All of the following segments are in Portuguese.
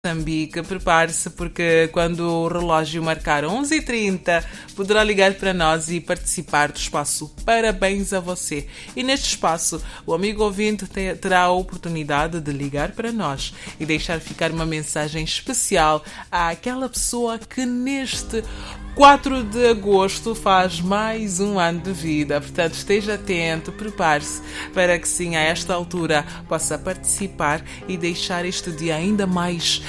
Moçambique, prepare-se porque quando o relógio marcar 11h30 poderá ligar para nós e participar do espaço Parabéns a Você. E neste espaço o amigo ouvinte terá a oportunidade de ligar para nós e deixar ficar uma mensagem especial àquela pessoa que neste 4 de agosto faz mais um ano de vida. Portanto, esteja atento, prepare-se para que sim, a esta altura possa participar e deixar este dia ainda mais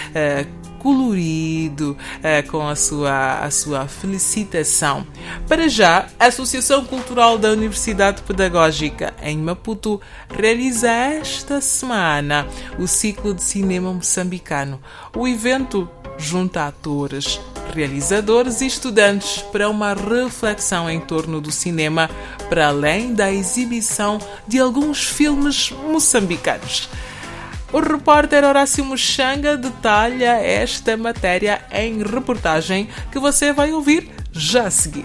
colorido com a sua felicitação. Para já, a Associação Cultural da Universidade Pedagógica em Maputo realiza esta semana o ciclo de cinema moçambicano. O evento junta atores, realizadores e estudantes para uma reflexão em torno do cinema, para além da exibição de alguns filmes moçambicanos. O repórter Horácio Muxanga detalha esta matéria em reportagem que você vai ouvir já a seguir.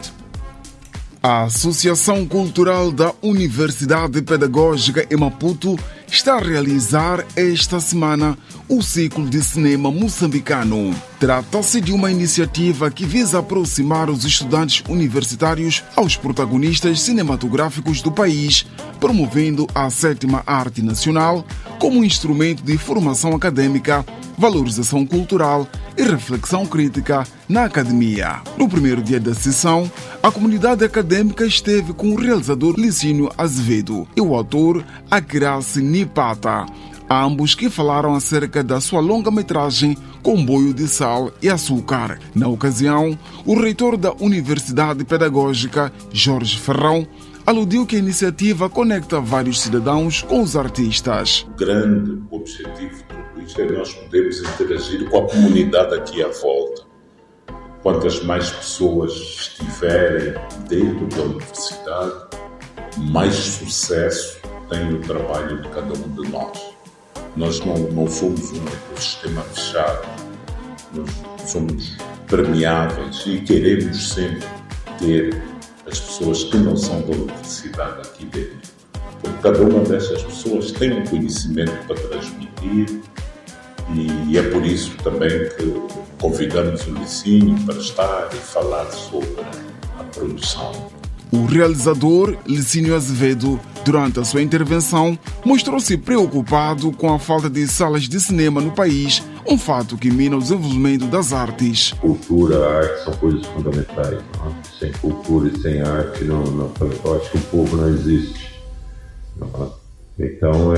A Associação Cultural da Universidade Pedagógica em Maputo está a realizar esta semana o ciclo de cinema moçambicano. Trata-se de uma iniciativa que visa aproximar os estudantes universitários aos protagonistas cinematográficos do país, promovendo a sétima arte nacional como instrumento de formação acadêmica, valorização cultural e reflexão crítica na academia. No primeiro dia da sessão, a comunidade acadêmica esteve com o realizador Licínio Azevedo e o ator Akiraci Nipata, ambos que falaram acerca da sua longa-metragem Comboio de Sal e Açúcar. Na ocasião, o reitor da Universidade Pedagógica, Jorge Ferrão, aludiu que a iniciativa conecta vários cidadãos com os artistas. O grande objetivo de tudo isto é nós podermos interagir com a comunidade aqui à volta. Quantas mais pessoas estiverem dentro da universidade, mais sucesso tem o trabalho de cada um de nós. Nós não somos um ecossistema fechado, nós somos permeáveis e queremos sempre ter as pessoas que não são da universidade aqui dentro. Porque cada uma dessas pessoas tem um conhecimento para transmitir e é por isso também que convidamos o Licínio para estar e falar sobre a produção. O realizador Licínio Azevedo, durante a sua intervenção, mostrou-se preocupado com a falta de salas de cinema no país, um fato que mina o desenvolvimento das artes. Cultura, arte são coisas fundamentais. Não? Sem cultura e sem arte, eu acho que o povo não existe. Não? Então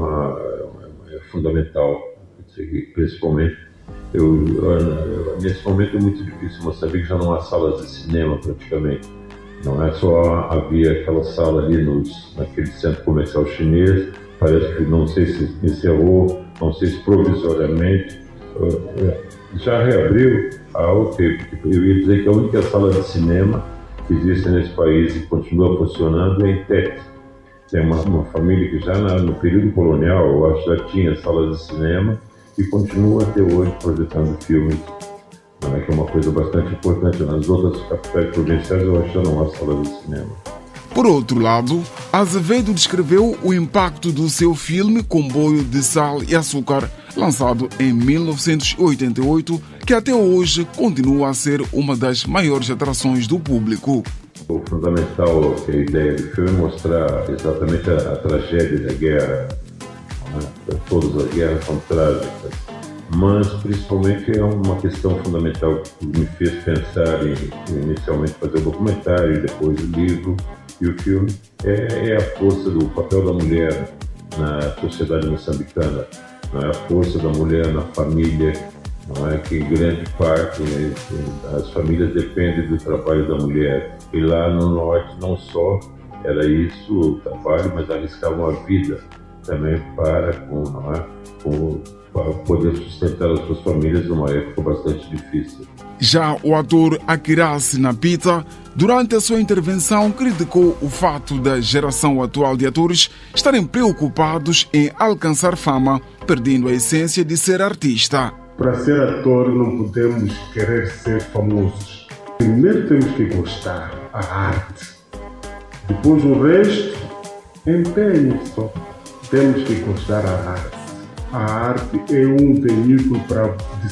é fundamental, principalmente. Nesse momento é muito difícil. Moçambique já não há salas de cinema praticamente. Não é só havia aquela sala ali naquele centro comercial chinês, parece que não sei se encerrou, não sei se provisoriamente, já reabriu eu ia dizer que a única sala de cinema que existe nesse país e continua funcionando é em Tete. Tem uma família que já no período colonial, eu acho, já tinha salas de cinema e continua até hoje projetando filmes. Que é uma coisa bastante importante. Nas outras capitais provinciais eu acho que não há sala de cinema. Por outro lado, Azevedo descreveu o impacto do seu filme Comboio de Sal e Açúcar, lançado em 1988, que até hoje continua a ser uma das maiores atrações do público. O fundamental que a ideia do filme é mostrar exatamente a tragédia da guerra. Todas as guerras são trágicas. Mas principalmente é uma questão fundamental que me fez pensar em inicialmente fazer o documentário, depois o livro e o filme, é a força do papel da mulher na sociedade moçambicana, não é? A força da mulher na família, não é? Que em grande parte as famílias dependem do trabalho da mulher. E lá no norte não só era isso o trabalho, mas arriscavam a vida também para poder sustentar as suas famílias numa época bastante difícil. Já o ator Akiraci Nipata, durante a sua intervenção, criticou o fato da geração atual de atores estarem preocupados em alcançar fama, perdendo a essência de ser artista. Para ser ator não podemos querer ser famosos. Primeiro temos que gostar da arte. Depois o resto, empenho só. Temos que gostar da arte. a arte é um veículo de